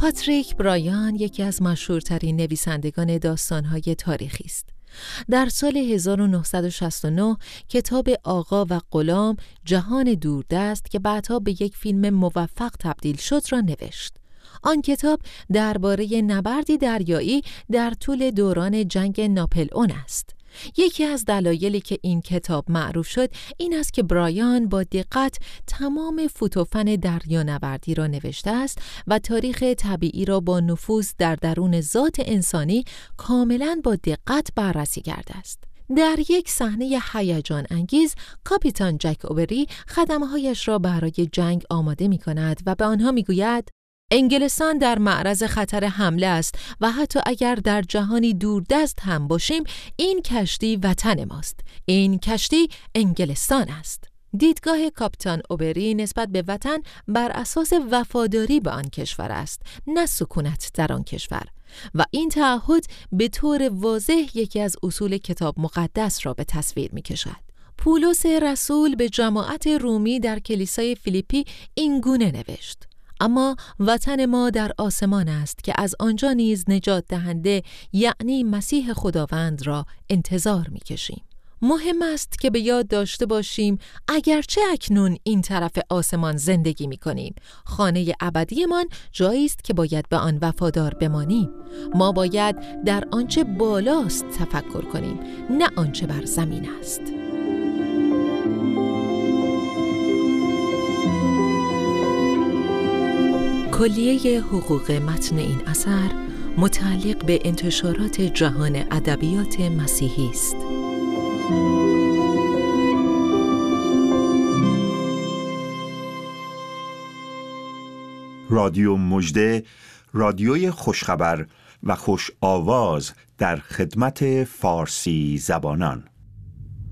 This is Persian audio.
پاتریک برایان یکی از مشهورترین نویسندگان داستان‌های تاریخی است. در سال 1969 کتاب آقا و غلام جهان دوردست که بعدها به یک فیلم موفق تبدیل شد را نوشت. آن کتاب درباره نبردی دریایی در طول دوران جنگ ناپلئون است. یکی از دلایلی که این کتاب معروف شد این است که برایان با دقت تمام فوت و فن دریانوردی را نوشته است و تاریخ طبیعی را با نفوذ در درون ذات انسانی کاملاً با دقت بررسی کرده است. در یک صحنه هیجان انگیز کاپیتان جک اوبری خدمه‌هایش را برای جنگ آماده می‌کند و به آنها می‌گوید انگلستان در معرض خطر حمله است و حتی اگر در جهانی دوردست هم باشیم این کشتی وطن ماست. این کشتی انگلستان است. دیدگاه کاپیتان اوبری نسبت به وطن بر اساس وفاداری به آن کشور است، نه سکونت در آن کشور، و این تعهد به طور واضح یکی از اصول کتاب مقدس را به تصویر می‌کشد. پولس رسول به جماعت رومی در کلیسای فیلیپی این گونه نوشت: اما وطن ما در آسمان است که از آنجا نیز نجات دهنده یعنی مسیح خداوند را انتظار می‌کشیم. مهم است که به یاد داشته باشیم اگرچه اکنون این طرف آسمان زندگی می‌کنیم، خانه ابدیمان جایی است که باید به آن وفادار بمانیم. ما باید در آنچه بالاست تفکر کنیم، نه آنچه بر زمین است. کلیه حقوق متن این اثر متعلق به انتشارات جهان ادبیات مسیحی است. رادیو مژده، رادیوی خوشخبر و خوش آواز در خدمت فارسی زبانان.